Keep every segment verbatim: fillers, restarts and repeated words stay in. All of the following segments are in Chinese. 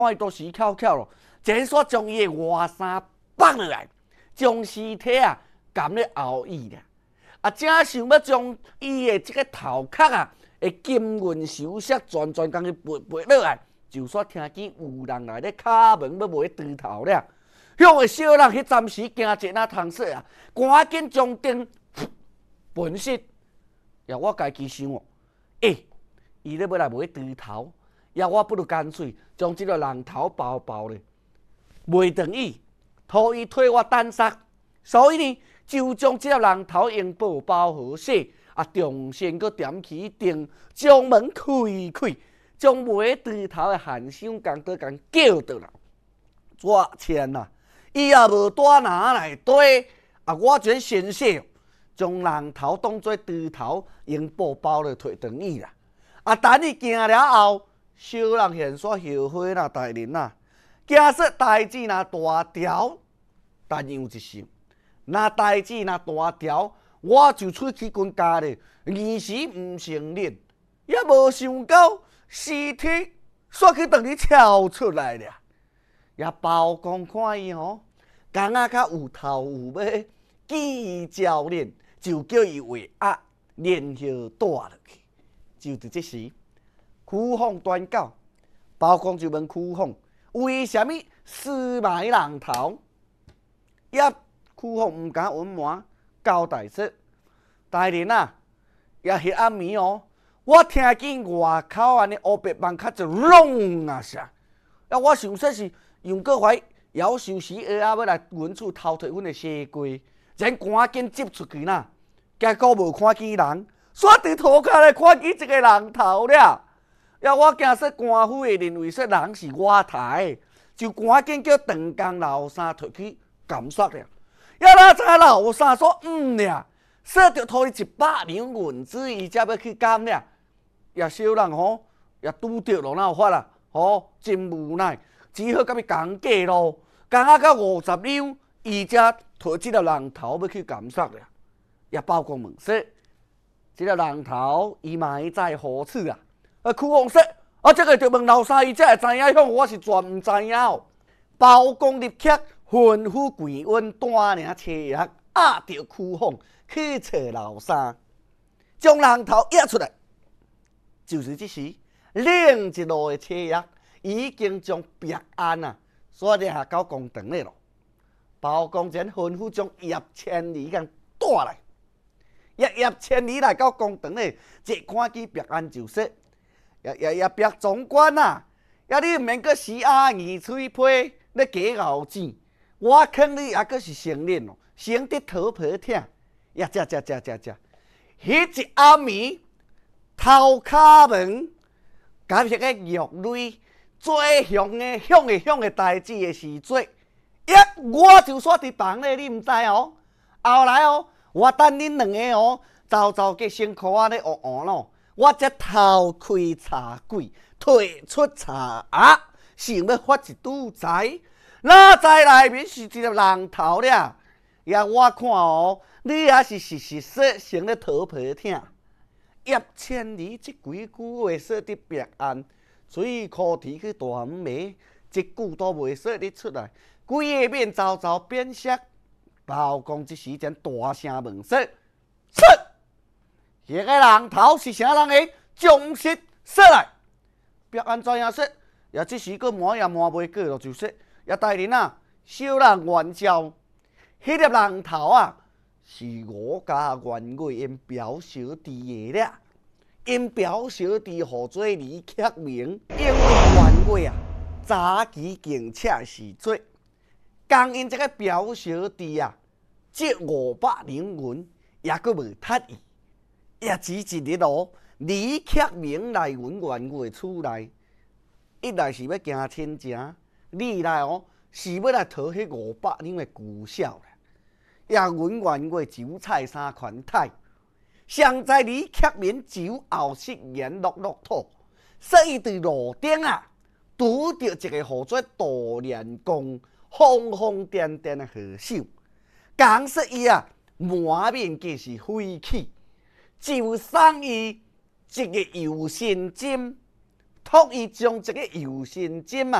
我都时巧巧咯，前煞将伊的外衫绑落来，将尸体啊含咧后衣咧。啊，正想要将伊的即个头壳啊，的金银首饰全全共伊拔拔落来，就煞听见有人来咧敲门要买猪头了。向个小人迄暂时惊一那通说啊，赶紧将灯分失。也我家己想哦，诶，伊咧要来买猪头，也我不如干脆将即个人头包包咧，卖等伊，托伊替我等杀。所以呢，就将即个人头用布包好势，啊，重新搁点起灯，将门开开，将买猪头的韩相公倒共叫倒来。我天啊！伊也无带拿来对，啊！我全先说，将人头当做猪头，用布包了摕转伊啦。啊！等伊行了后，小人现煞后悔啦，大人啊！假设代志若大条，但样一想，若代志若大条，我就出去军家咧，二时毋成立，也无想到尸体煞去等你跳出来了。也包公看伊吼，讲啊较有头有尾，记伊教练，就叫伊为压，连续带落去。就伫这时，屈凤端到，包公就问屈凤，为什么私埋人头？也屈凤毋敢隐瞒，交代说：大人啊，也迄暗暝哦，我听见外口安尼乌白网卡就隆啊啥，啊我想说是。杨国怀夭寿时下啊，要来阮厝偷摕阮的西瓜，然赶紧接出去啦。结果无看见人，煞伫涂骹咧看见一个人头了。要我惊说官府会认为说人是我杀，就赶紧叫长工老三摕去监杀了。要哪知老三说嗯俩，说着拖伊一百两银子，伊才要去监了。也小人吼，也拄着咯，哪有法啦？吼，真无奈。只好甲伊讲价咯，讲啊到五十两，伊才摕即个人头要去监杀了。也包公问说：即个人头伊埋在何处啊？啊，屈凤说：啊，这个就问老三伊才会知影，向我是全毋知影哦。包公立刻吩咐贵温带领车役压着屈凤去找老三，将人头压出来。就是这时，另一路的车役。已经将白安啊锁掠下到公堂咧咯。包公前吩咐将叶千里共带来，叶叶千里来到公堂咧，一看见白安就说：叶叶叶白总管啊，也你毋免阁死阿二嘴皮咧假熬钱，我看你也阁是成年咯，生得头皮疼。呀，这这这这这，迄一暗暝偷敲门，甲迄个玉蕊。最凶的、凶的、凶的代志的是做，一我就煞伫房内，你毋知哦。后来哦，我等恁两个哦，走走个身躯啊咧学学咯，我才偷开茶柜，退出茶盒，想要发一赌财，哪知内面是一个人头了。也我看哦，你也是实实说成咧头皮疼。叶千里这几句话说得白安。嘴口提去大门骂，一句都袂说得出来，规个面糟糟变色。包公这时阵大声问说：“说，迄个人头是啥人个？将实说来。”白安怎样说？也这时个满也满袂过咯，就说：“也大人啊，小人冤招，迄粒人头啊，是我家冤家因表小弟的了。”因表小弟号做李克明，因为冤家啊，早期竟且是做，刚因这个表小弟啊，这五百两银也阁无脱伊，也只一日咯。李克明来阮冤家的厝内，一来是要行亲情，二来哦是要来讨迄五百两的巨痟啦。也阮冤家酒菜三款太。上在李克明酒后失言落落土，所以伫路顶啊，拄着一个号做杜连公疯疯癫癫的和尚，讲说伊啊满面皆是晦气，就送伊一个油心针，托伊将这个油心针啊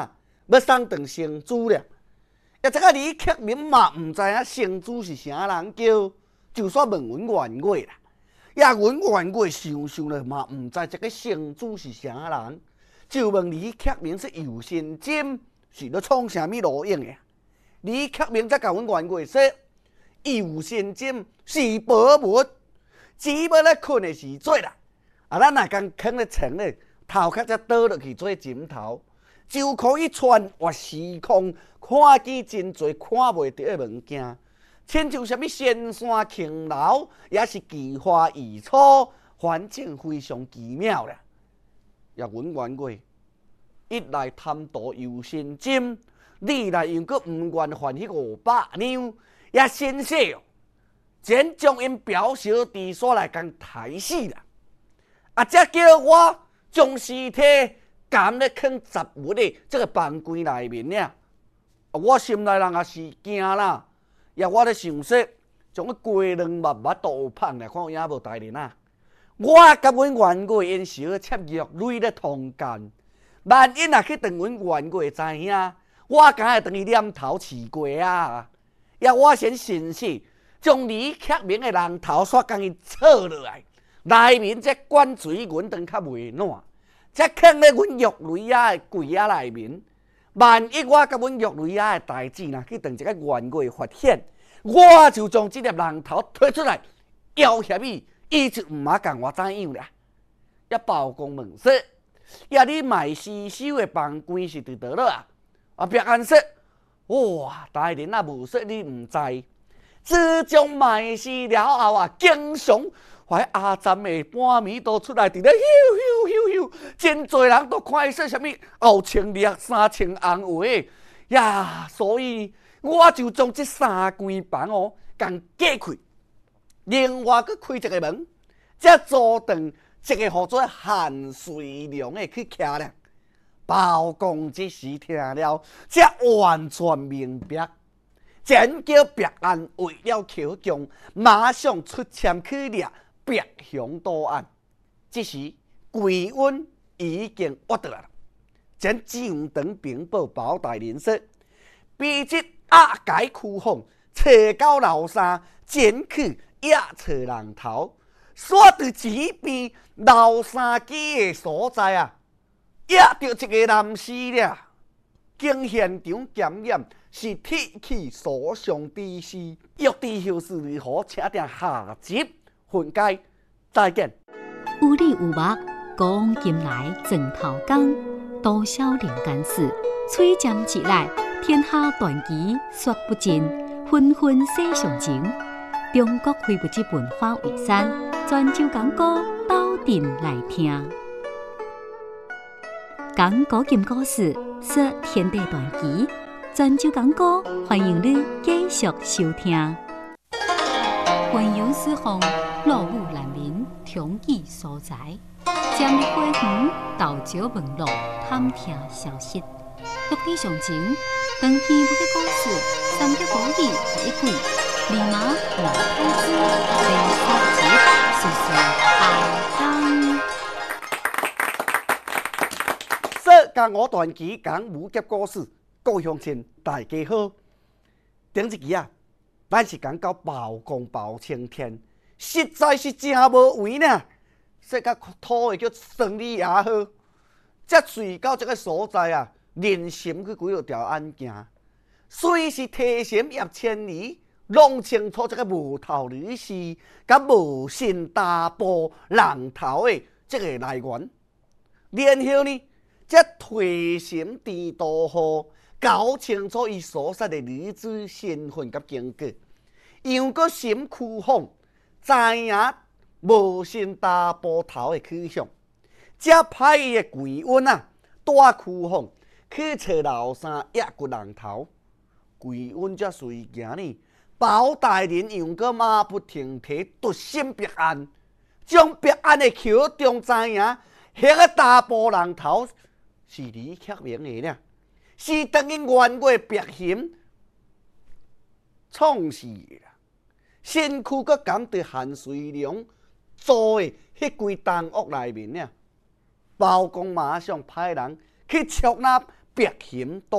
要送长成主了。也这个李克明嘛，唔知影成主是啥人叫，就煞问阮原话啦。也阮原话想想咧嘛，唔知这个成主是啥人，就问李克明是有心金，是咧创啥物路用的？李克明则甲阮原话说，有心金是宝物，只要咧困的时做啦。啊，咱若讲囥咧床咧，头壳则倒落去做枕头，就可以穿越时空，看见真侪看袂到的物件。亲像什么仙山琼楼，也是奇花异草，环境非常奇妙啦。也阮原话，一来贪图有心金，二来又阁毋愿还迄五百两，也先说哦，真将因表小弟所来共抬死啦。啊，则叫我将尸体含咧囥杂物的这个房柜内面了。啊，我心内人也是惊啦。也我咧想说，将个鸡卵目目都胖来看，也无大人啊。我甲阮原话因小切约累咧同间，万一若去等阮原话知影，我敢会等伊念头饲鸡啊！也我先先是将李克明的人头煞共伊扯落来，内面则灌水银当较袂烂，则囥咧阮玉雷啊的柜仔内面。万一我甲阮玉雷啊的代志若去等一个原话发现，我就将这粒人头推出来，要挟伊，伊就毋茫共我怎样啦。也包公问说：“呀，你卖尸首的房柜是伫倒落啊？”啊，别安说：“哇，大人啊，无说你毋知。自从卖尸了后啊，经常怀阿占的半暝都出来伫咧咻咻咻咻，真侪人都看伊说啥物后穿绿衫穿红话呀，所以我就将这三间房哦，共隔开，另外佮开一个门，则阻断一个号做韩遂良的去徛咧。包公这时听了，则完全明白。真叫别案为了求强，马上出签去掠别乡盗案。这时贵温已经挖倒来了，真上等禀报包大人说，笔这押解区房，找到楼三，前去野找人头，煞伫这边楼三基的所在啊，野着一个男尸了。经现场检验。是铁器所伤之尸，欲知后事如何，请听下集分解。再见。 有理有目，讲今来枕头讲，多少人间事，吹尖一来，天下传奇说不尽，纷纷写上情。中国非物质文化遗产，泉州讲古斗阵来听。讲古今故事，说天地传奇。泉州讲古，欢迎你继续收听。云游四方，落雾难明，天意所在。将你花园，豆椒问路，探听消息。陆地上情，长篇不的故事，三脚古语第一季，立马老太子第三集，说说爱当。 说讲我传奇，讲武侠故事。各位乡亲，大家好。顶一期啊，咱是讲到包公包青天，实在是真无为呢。说甲土的叫胜利也好，才随到这个所在啊，人心去几落条案件，虽是提心叶千里，弄清楚这个无头女士甲无心大步人头的这个来源，然后呢，则推心置肚后。搞清楚伊所杀的女子身份甲经过，又搁审区房，知影无心大波头的去向，则派伊的贵温啊带区房去找楼三野骨人头。贵温则随行呢，包大人又搁马不停蹄独审别案，将别案的口中知影，迄个大波人头是李克明的呢。是等于原过别嫌创事啦，身躯阁敢对韩遂良做的迄规东屋内面呢，包公马上派人去捉拿别嫌盗